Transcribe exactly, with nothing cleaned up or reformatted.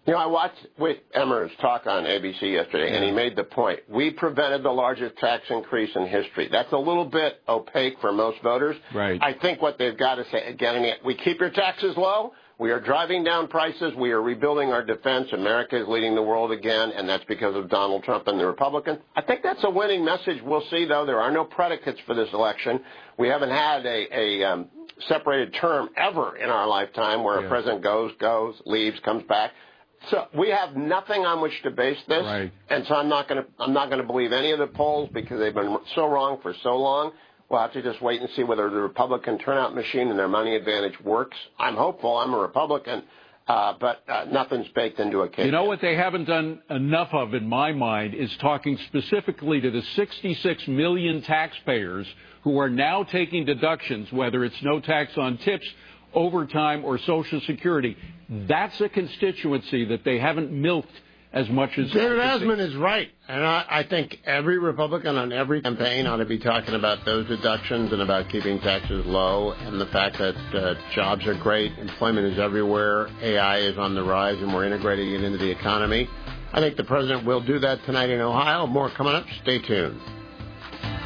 You know, I watched Wick Emmer's talk on A B C yesterday, yeah. and he made the point. We prevented the largest tax increase in history. That's a little bit opaque for most voters. Right. I think what they've got to say, getting it, we keep your taxes low. We are driving down prices. We are rebuilding our defense. America is leading the world again, and that's because of Donald Trump and the Republicans. I think that's a winning message. We'll see, though. There are no predicates for this election. We haven't had a, a um, separated term ever in our lifetime where yeah. a president goes, goes, leaves, comes back. So we have nothing on which to base this, right. and so I'm not going to I'm not going to believe any of the polls because they've been so wrong for so long. We'll have to just wait and see whether the Republican turnout machine and their money advantage works. I'm hopeful. I'm a Republican, uh, but uh, nothing's baked into a cake. You know what they haven't done enough of, in my mind, is talking specifically to the sixty-six million taxpayers who are now taking deductions, whether it's no tax on tips, overtime, or Social Security. That's a constituency that they haven't milked as much as... David Asman is right. And I, I think every Republican on every campaign ought to be talking about those deductions and about keeping taxes low and the fact that uh, jobs are great, employment is everywhere, A I is on the rise, and we're integrating it into the economy. I think the president will do that tonight in Ohio. More coming up. Stay tuned.